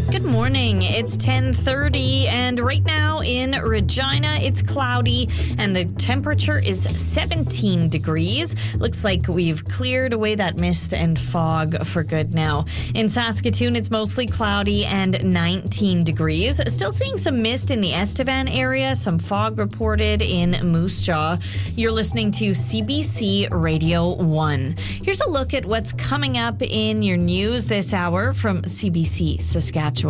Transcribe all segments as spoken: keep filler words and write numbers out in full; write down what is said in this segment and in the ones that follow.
Good morning. It's ten thirty, and right now in Regina, it's cloudy, and the temperature is seventeen degrees. Looks like we've cleared away that mist and fog for good now. In Saskatoon, it's mostly cloudy and nineteen degrees. Still seeing some mist in the Estevan area, some fog reported in Moose Jaw. You're listening to C B C Radio one. Here's a look at what's coming up in your news this hour from C B C Saskatchewan.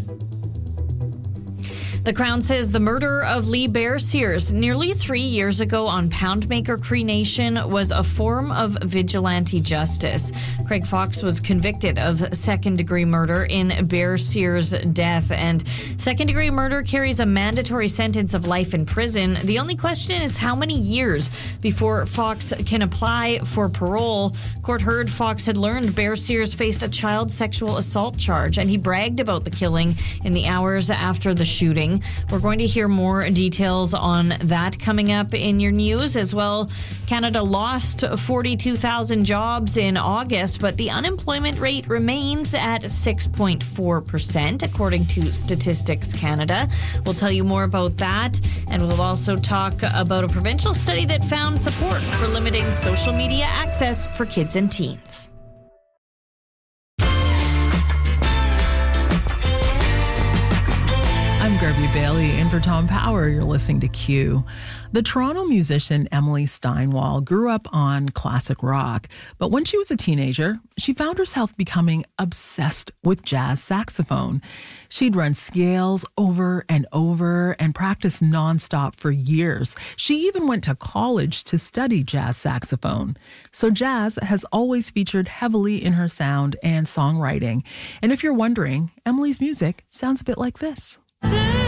The Crown says the murder of Lee Bear Sears nearly three years ago on Poundmaker Cree Nation was a form of vigilante justice. Craig Fox was convicted of second-degree murder in Bear Sears' death, and second-degree murder carries a mandatory sentence of life in prison. The only question is how many years before Fox can apply for parole. Court heard Fox had learned Bear Sears faced a child sexual assault charge, and he bragged about the killing in the hours after the shooting. We're going to hear more details on that coming up in your news as well. Canada lost forty-two thousand jobs in August, but the unemployment rate remains at six point four percent, according to Statistics Canada. We'll tell you more about that, and we'll also talk about a provincial study that found support for limiting social media access for kids and teens. I'm Garby Bailey, in for Tom Power. You're listening to Q. The Toronto musician Emily Steinwall grew up on classic rock, but when she was a teenager, she found herself becoming obsessed with jazz saxophone. She'd run scales over and over and practice nonstop for years. She even went to college to study jazz saxophone. So jazz has always featured heavily in her sound and songwriting. And if you're wondering, Emily's music sounds a bit like this.